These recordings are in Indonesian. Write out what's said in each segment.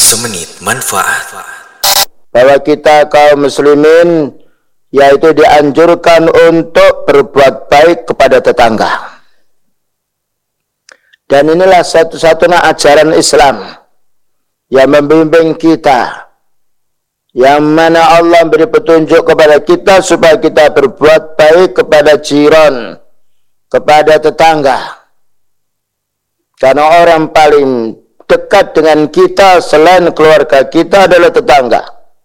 Semenit manfaat. Bahwa kita kaum muslimin yaitu dianjurkan untuk berbuat baik kepada tetangga. Dan inilah satu-satunya ajaran Islam yang membimbing kita, yang mana Allah beri petunjuk kepada kita supaya kita berbuat baik kepada jiran, kepada tetangga. Karena orang paling dekat dengan kita selain keluarga kita adalah tetangga.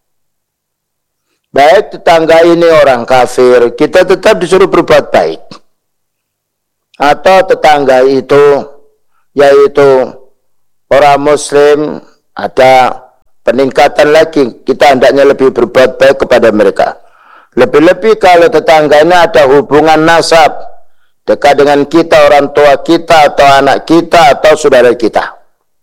Baik tetangga ini orang kafir, kita tetap disuruh berbuat baik. Atau tetangga itu, yaitu orang muslim, ada peningkatan lagi, kita hendaknya lebih berbuat baik kepada mereka. Lebih-lebih kalau tetangga ini ada hubungan nasab, dekat dengan kita, orang tua kita, atau anak kita, atau saudara kita.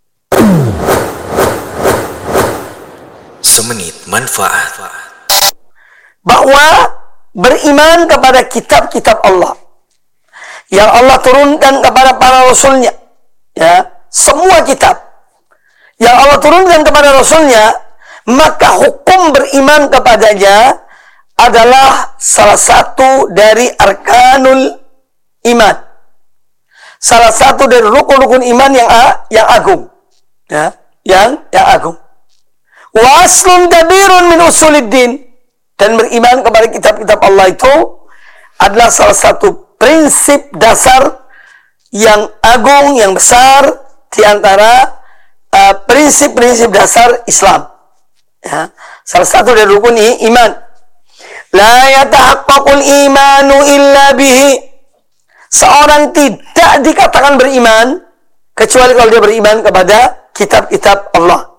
Semenit manfaat. Bahwa beriman kepada kitab-kitab Allah yang Allah turunkan kepada para rasulnya, ya, semua kitab yang Allah turunkan kepada rasulnya, maka hukum beriman kepadanya adalah salah satu dari arkanul iman, salah satu dari rukun-rukun iman yang agung, ya, yang agung. Wa aslun kabirun min usuluddin. Dan beriman kepada kitab-kitab Allah itu adalah salah satu prinsip dasar yang agung, yang besar di antara prinsip-prinsip dasar Islam. Ya, salah satu dari rukun iman. La yatahaqqaqul imanu illa bihi. Seorang tidak dikatakan beriman kecuali kalau dia beriman kepada kitab-kitab Allah.